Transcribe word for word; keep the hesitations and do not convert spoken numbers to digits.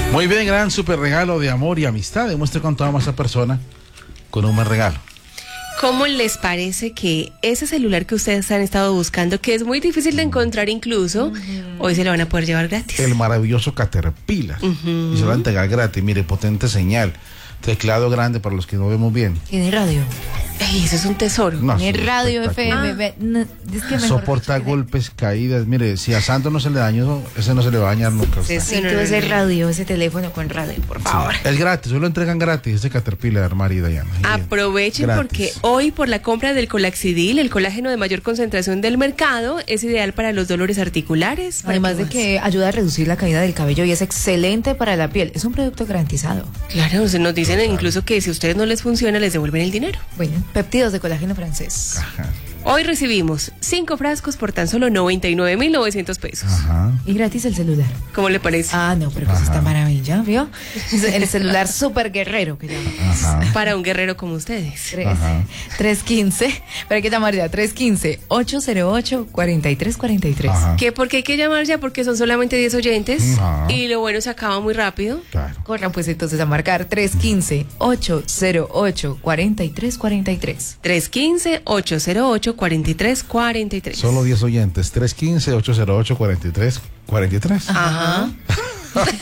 Muy bien, gran super regalo de amor y amistad. Demuestre cuánto ama a esa persona con un buen regalo. ¿Cómo les parece que ese celular que ustedes han estado buscando, que es muy difícil de encontrar incluso, uh-huh. hoy se lo van a poder llevar gratis? El maravilloso Caterpillar. Uh-huh. Y se lo van a entregar gratis. Mire, potente señal. Teclado grande para los que no vemos bien. Tiene radio. Ey, eso es un tesoro. No, Tiene radio, F M. Ah. No, es que soporta dicho, golpes, caídas. Mire, si a Santo no se le dañó, ese no se le va a dañar nunca. Necesito ese radio, ese teléfono con radio, por favor. Sí. Es gratis, hoy lo entregan gratis, ese Caterpillar, María y Dayana. Aprovechen gratis. Porque hoy por la compra del Colaxidil, el colágeno de mayor concentración del mercado, es ideal para los dolores articulares. Además de que ayuda a reducir la caída del cabello y es excelente para la piel. Es un producto garantizado. Claro, se nos dicen Total. Incluso que si a ustedes no les funciona, les devuelven el dinero. Bueno, péptidos de colágeno francés. Ajá. Hoy recibimos cinco frascos por tan solo noventa y nueve mil novecientos pesos. Ajá. Y gratis el celular. ¿Cómo le parece? Ah, no, pero pues esta maravilla, ¿vio? El celular súper guerrero que llama. Ajá. Para un guerrero como ustedes. tres quince, pero hay que llamar ya, tres quince, ocho cero ocho, cuatro tres cuatro tres. ¿Qué? ¿Por qué hay que llamar ya? Porque son solamente diez oyentes. Ajá. Y lo bueno se acaba muy rápido. Claro. Corran pues entonces a marcar tres quince, ocho cero ocho, cuatro tres cuatro tres. tres quince, ocho cero ocho, cuatro tres cuatro tres. Solo diez oyentes. tres quince, ocho cero ocho, cuatro tres cuatro tres. Ajá.